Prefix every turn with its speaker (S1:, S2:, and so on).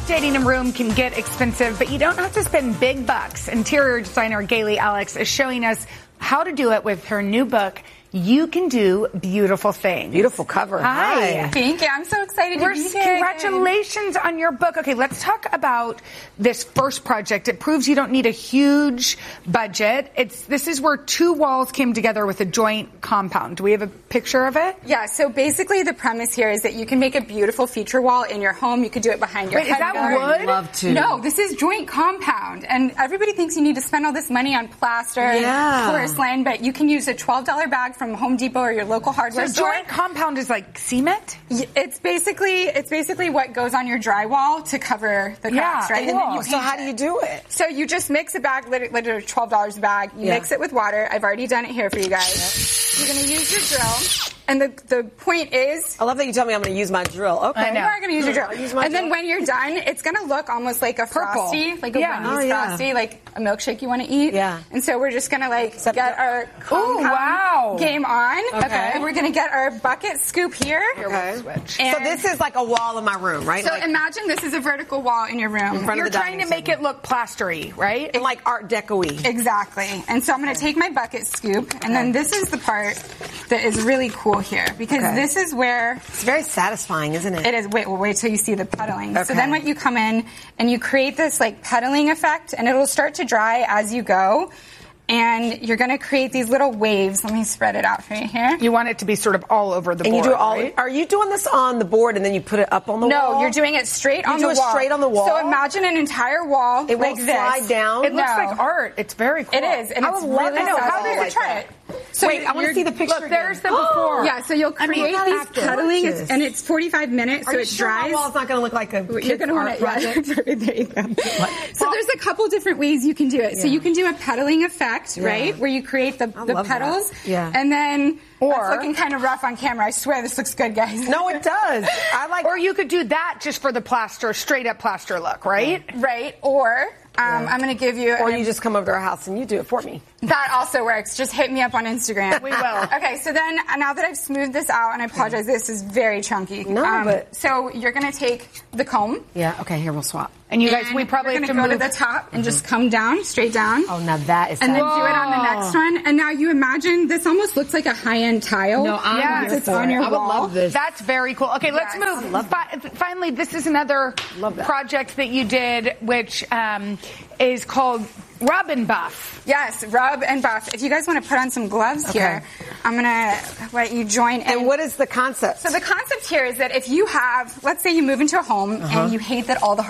S1: Updating a room can get expensive, but you don't have to spend big bucks. Interior designer Gayle Alex is showing us how to do it with her new book, You Can Do Beautiful Things.
S2: Beautiful cover.
S1: Hi.
S3: Thank you. I'm so excited to be here.
S1: Congratulations on your book. Okay, let's talk about this first project. It proves you don't need a huge budget. This is where two walls came together with a joint compound. Do we have a picture of it?
S3: Yeah, so basically the premise here is that you can make a beautiful feature wall in your home. You could do it behind your
S1: Wait, is that
S3: headboard.
S1: wood?
S2: I'd love to.
S3: No, this is joint compound. And everybody thinks you need to spend all this money on plaster and porcelain, but you can use a $12 bag from Home Depot or your local hardware store.
S1: Joint compound is like cement?
S3: It's basically what goes on your drywall to cover the cracks, right?
S1: Cool.
S3: And then you
S2: So how do you do it?
S3: So you just mix a bag, literally $12 a bag. You mix it with water. I've already done it here for you guys. You're going to use your drill. And the point is...
S2: I love that you tell me I'm going to use my drill. Okay.
S1: I know.
S3: You are going to use your drill. And then when you're done, it's going to look almost like a Frosty, like a Wendy's Frosty, like a milkshake you want to eat.
S2: Yeah.
S3: And so we're just going to get our compound game on.
S2: Okay.
S3: And we're going to get our bucket scoop here.
S2: Okay.
S1: Switch.
S2: So this is like a wall in my room, right?
S3: So imagine this is a vertical wall in your room.
S1: You're trying to make it look plastery, right?
S2: And like Art Deco-y.
S3: Exactly. And so I'm going to take my bucket scoop, and then this is the part that is really cool here, because this is where...
S2: It's very satisfying, isn't it?
S3: It is. Wait till you see the pedaling.
S2: Okay.
S3: So then what you come in, and you create this like pedaling effect, and it'll start to dry as you go. And you're going to create these little waves. Let me spread it out for you here.
S1: You want it to be sort of all over the board,
S2: And you do it all.
S1: right?
S2: Are you doing this on the board and then you put it up on the wall?
S3: No, you're doing it straight on the wall.
S2: You do it straight on the wall?
S3: So imagine an entire wall
S2: It
S3: like
S2: won't
S3: this.
S2: slide down?
S1: It looks like art. It's very cool.
S3: It is, and it's really
S1: How
S3: satisfying.
S1: did you try it?
S3: So
S2: Wait, I want to see the picture.
S1: Look, there's the before.
S3: Yeah, so you'll create these pedaling, and it's 45 minutes,
S2: Are
S3: so
S2: you
S3: it
S2: sure
S3: dries.
S2: my wall's not going to look like a
S3: You're going to want it. There you go. So there's a couple different ways you can do it. So you can do a pedaling effect, right, where you create the petals, and then it's looking kind of rough on camera. I swear this looks good, guys.
S2: No, it does.
S1: Or you could do that just for the plaster, straight up plaster look, right?
S3: Right. Or I'm going to give you...
S2: Or you just come over to our house and you do it for me.
S3: That also works. Just hit me up on Instagram.
S1: We will.
S3: Okay, so then now that I've smoothed this out, and I apologize, this is very chunky. So you're going to take the comb.
S2: Yeah, okay, here we'll swap.
S1: And you guys, we probably have to
S3: go
S1: move
S3: to the top and just come down, straight down.
S2: Oh, now that is...
S3: And then do it on the next one. And now you imagine this almost looks like a high-end tile.
S2: No, I'm
S3: it's on your
S2: wall.
S3: wall.
S2: I would love this.
S1: That's very cool. Okay, let's move. Finally, this is another project that you did, which is called Rub and Buff.
S3: Yes, rub and buff. If you guys want to put on some gloves here, I'm going to let you join in.
S2: And what is the concept?
S3: So the concept here is that if you have, let's say you move into a home and you hate that all the